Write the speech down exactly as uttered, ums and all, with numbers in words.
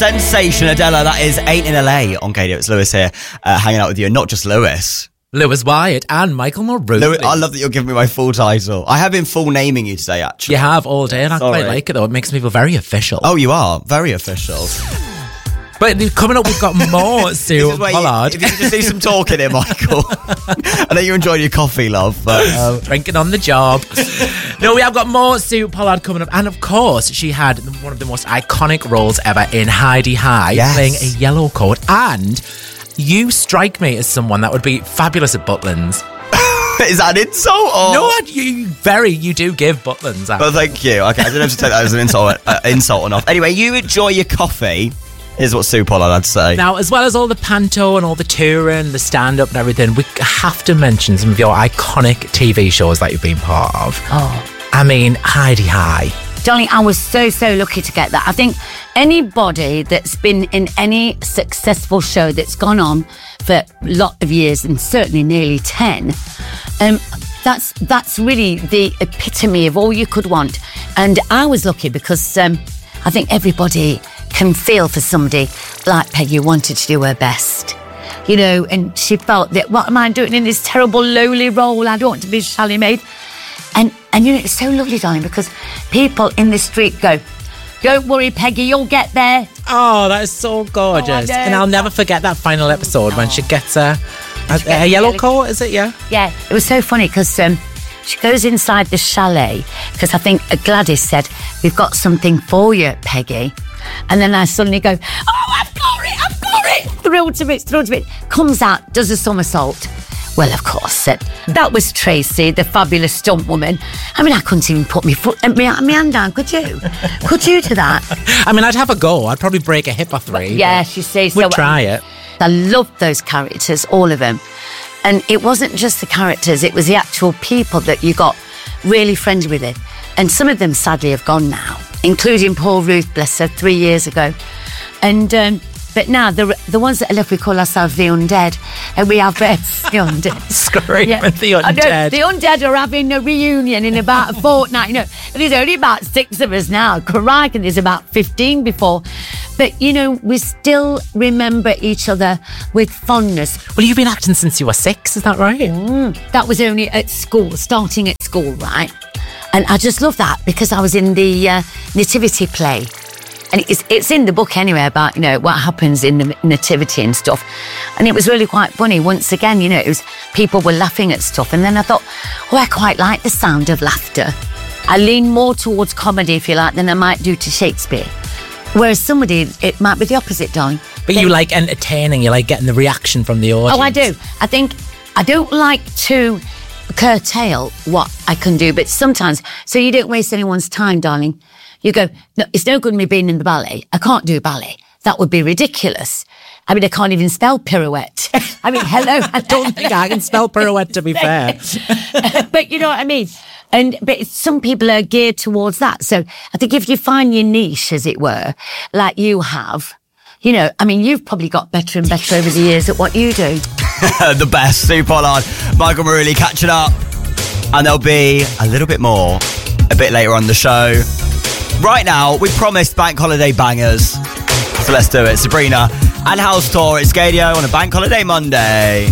Sensation, Adela, that is Ain't in L A on K D O. It's Lewis here, uh, hanging out with you. And not just Lewis. Lewis Wyatt and Michael Maroon. Lewis, I love that you're giving me my full title. I have been full naming you today, actually. You have all day, and I Sorry. quite like it, though. It makes me feel very official. Oh, you are? Very official. But coming up, we've got more Sue Pollard. You, if you could just do some talking here, Michael. I know you enjoyed your coffee, love. But uh, drinking on the job. No, we have got more Sue Pollard coming up. And of course, she had one of the most iconic roles ever in Heidi High, yes. playing a yellow coat. And you strike me as someone that would be fabulous at Butlins. Is that an insult? Or? No, you very, you do give Butlins out. Well, thank you. Okay, I didn't have to take that as an insult, uh, insult enough. Anyway, you enjoy your coffee. Here's what Sue Pollard had to say. Now, as well as all the panto and all the touring, the stand-up and everything, we have to mention some of your iconic T V shows that you've been part of. Oh. I mean, Heidi High. Darling, I was so, so lucky to get that. I think anybody that's been in any successful show that's gone on for a lot of years, and certainly nearly ten, um, that's that's really the epitome of all you could want. And I was lucky because um, I think everybody can feel for somebody like Peggy who wanted to do her best. You know, and she felt that, what am I doing in this terrible, lowly role? I don't want to be Sally Maid. And, and you know, it's so lovely, darling, because people in the street go, don't worry, Peggy, you'll get there. Oh, that is so gorgeous. Oh, and I'll never forget that final episode oh. when she gets a, a, she gets a yellow coat, is it? Yeah. Yeah, it was so funny because um, she goes inside the chalet because I think Gladys said, we've got something for you, Peggy. And then I suddenly go, oh, I've got it, I've got it. Thrilled to bits, thrilled to bits. Comes out, does a somersault. Well, of course, uh, that was Tracy, the fabulous stunt woman. I mean, I couldn't even put my foot, my, my hand down, could you? Could you to that? I mean, I'd have a go. I'd probably break a hip or three. Yes, you see. We'd so, try it. I loved those characters, all of them. And it wasn't just the characters, it was the actual people that you got really friendly with it. And some of them sadly have gone now, including Paul Ruth, bless her, three years ago. And um, but now the the ones that are left, we call ourselves the undead, and we have uh, the undead. Screaming yeah. the undead. Know, the undead are having a reunion in about a fortnight. You know, there's only about six of us now. Crikey, there's about fifteen before. But, you know, we still remember each other with fondness. Well, you've been acting since you were six, is that right? Mm, that was only at school, starting at school, right? And I just love that because I was in the uh, nativity play. And it's, it's in the book anyway about, you know, what happens in the nativity and stuff. And it was really quite funny. Once again, you know, it was people were laughing at stuff. And then I thought, oh, I quite like the sound of laughter. I lean more towards comedy, if you like, than I might do to Shakespeare. Whereas somebody, it might be the opposite, darling. But they, you like entertaining, you like getting the reaction from the audience. Oh, I do. I think I don't like to curtail what I can do, but sometimes, so you don't waste anyone's time, darling. You go, no, it's no good me being in the ballet. I can't do ballet. That would be ridiculous. I mean, I can't even spell pirouette. I mean, hello. I don't think I can spell pirouette, to be fair. But you know what I mean? And but some people are geared towards that. So I think if you find your niche, as it were, like you have, you know, I mean, you've probably got better and better over the years at what you do. The best. Sue Pollard, Michael Maruli catching up. And there'll be a little bit more a bit later on the show. Right now, we promised bank holiday bangers. So let's do it. Sabrina and House Tour. It's Gadio on a bank holiday Monday.